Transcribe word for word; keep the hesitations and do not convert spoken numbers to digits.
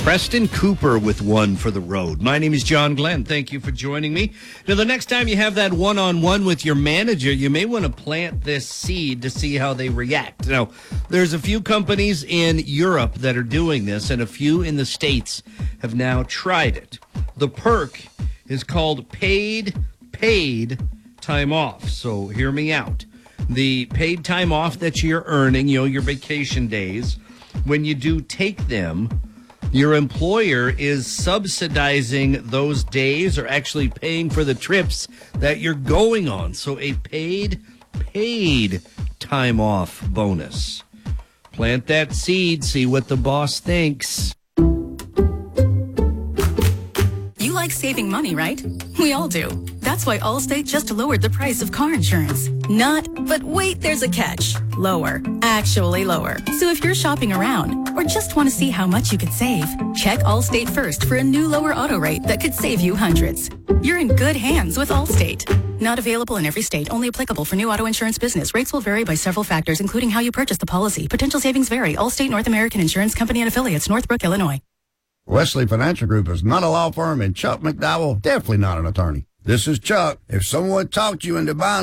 Preston Cooper with One for the Road. My name is John Glenn. Thank you for joining me. Now, the next time you have that one-on-one with your manager, you may want to plant this seed to see how they react. Now, there's a few companies in Europe that are doing this, and a few in the States have now tried it. The perk is called paid, paid time off. So hear me out. The paid time off that you're earning, you know, your vacation days, when you do take them, your employer is subsidizing those days or actually paying for the trips that you're going on. So a paid, paid time off bonus. Plant that seed, see what the boss thinks. You like saving money, right? We all do. That's why Allstate just lowered the price of car insurance. Not, but wait, there's a catch. Lower. Actually lower. So if you're shopping around or just want to see how much you could save, check Allstate first for a new lower auto rate that could save you hundreds. You're in good hands with Allstate. Not available in every state. Only applicable for new auto insurance business. Rates will vary by several factors, including how you purchase the policy. Potential savings vary. Allstate North American Insurance Company and Affiliates, Northbrook, Illinois. Wesley Financial Group is not a law firm, and Chuck McDowell, definitely not an attorney. This is Chuck. If someone talked you into buying